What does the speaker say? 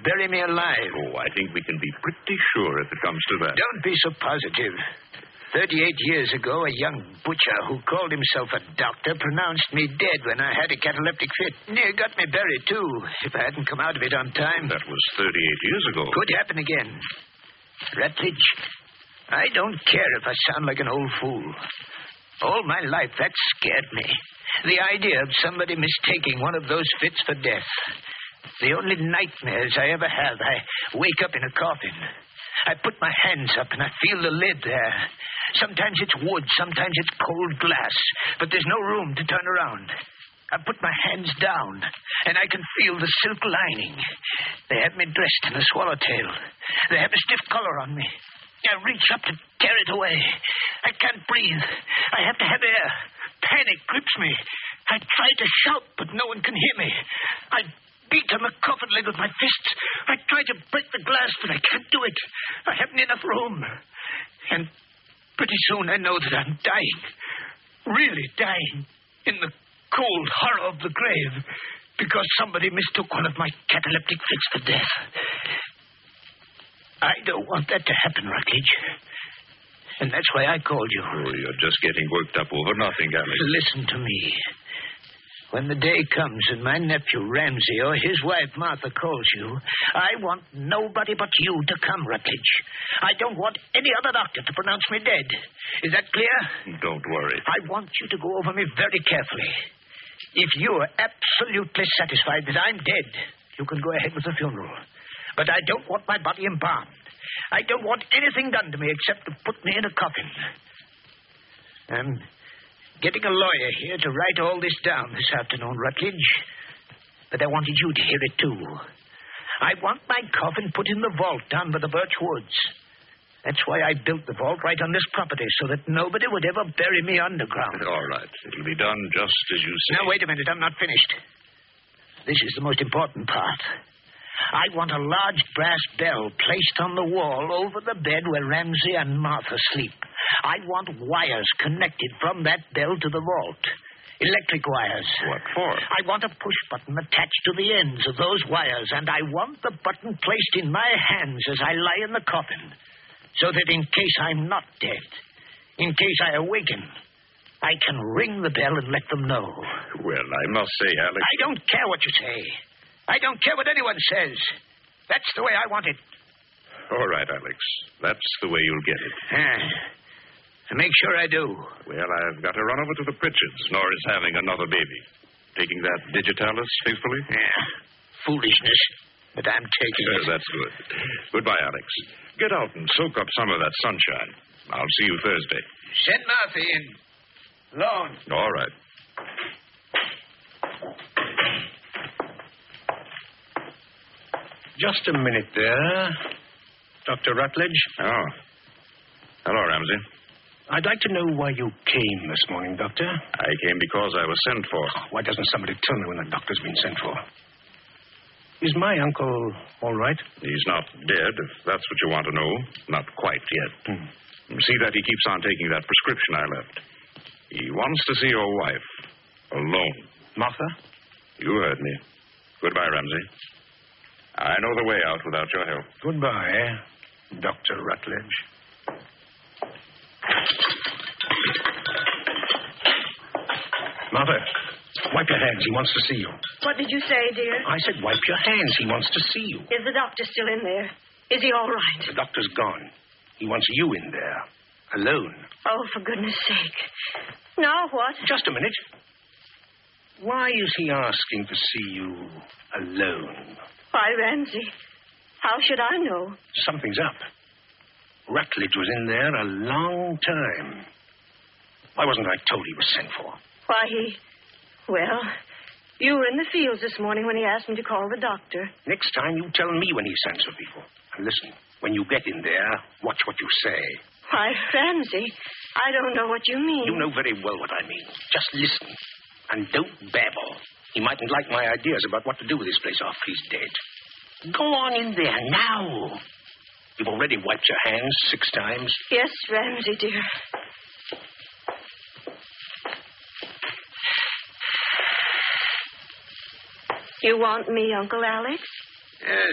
bury me alive. Oh, I think we can be pretty sure if it comes to that. Don't be so positive. 38 years ago, a young butcher who called himself a doctor pronounced me dead when I had a cataleptic fit. Near got me buried, too, if I hadn't come out of it on time. That was 38 years ago. Could happen again. Rutledge, I don't care if I sound like an old fool. All my life, that scared me. The idea of somebody mistaking one of those fits for death. The only nightmares I ever have, I wake up in a coffin. I put my hands up and I feel the lid there. Sometimes it's wood, sometimes it's cold glass, but there's no room to turn around. I put my hands down, and I can feel the silk lining. They have me dressed in a swallowtail. They have a stiff collar on me. I reach up to tear it away. I can't breathe. I have to have air. Panic grips me. I try to shout, but no one can hear me. I beat on the coffin lid with my fists. I try to break the glass, but I can't do it. I haven't enough room. And pretty soon I know that I'm dying. Really dying. In the cold horror of the grave. Because somebody mistook one of my cataleptic fits for death. I don't want that to happen, Rutledge. And that's why I called you. Oh, you're just getting worked up over nothing, Alex. Listen to me. When the day comes and my nephew Ramsey or his wife Martha calls you, I want nobody but you to come, Rutledge. I don't want any other doctor to pronounce me dead. Is that clear? Don't worry. I want you to go over me very carefully. If you're absolutely satisfied that I'm dead, you can go ahead with the funeral. But I don't want my body embalmed. I don't want anything done to me except to put me in a coffin. I'm getting a lawyer here to write all this down this afternoon, Rutledge. But I wanted you to hear it, too. I want my coffin put in the vault down by the birch woods. That's why I built the vault right on this property, so that nobody would ever bury me underground. All right. It'll be done just as you say. Now, wait a minute. I'm not finished. This is the most important part. I want a large brass bell placed on the wall over the bed where Ramsey and Martha sleep. I want wires connected from that bell to the vault. Electric wires. What for? I want a push button attached to the ends of those wires, and I want the button placed in my hands as I lie in the coffin, so that in case I'm not dead, in case I awaken, I can ring the bell and let them know. Well, I must say, Alex... I don't care what you say. I don't care what anyone says. That's the way I want it. All right, Alex. That's the way you'll get it. Make sure I do. Well, I've got to run over to the Pritchards. Nora's having another baby. Taking that digitalis faithfully? Yeah. Foolishness. But I'm taking it. That's good. Goodbye, Alex. Get out and soak up some of that sunshine. I'll see you Thursday. Send Martha in. Alone. All right. Just a minute there. Dr. Rutledge? Oh. Hello, Ramsey. I'd like to know why you came this morning, Doctor. I came because I was sent for. Why doesn't somebody tell me when the doctor's been sent for? Is my uncle all right? He's not dead, if that's what you want to know. Not quite yet. See that he keeps on taking that prescription I left. He wants to see your wife. Alone. Martha? You heard me. Goodbye, Ramsey. I know the way out without your help. Goodbye, Dr. Rutledge. Martha, wipe your hands. He wants to see you. What did you say, dear? I said wipe your hands. He wants to see you. Is the doctor still in there? Is he all right? The doctor's gone. He wants you in there. Alone. Oh, for goodness sake. Now what? Just a minute. Why is he asking to see you alone? Why, Ramsey, how should I know? Something's up. Rutledge was in there a long time. Why wasn't I told he was sent for? Why, well, you were in the fields this morning when he asked me to call the doctor. Next time, you tell me when he sends for people. And listen, when you get in there, watch what you say. Why, Ramsey, I don't know what you mean. You know very well what I mean. Just listen. And don't babble. He mightn't like my ideas about what to do with this place after he's dead. Go on in there now. You've already wiped your hands 6 times. Yes, Ramsey, dear. You want me, Uncle Alex? Yes.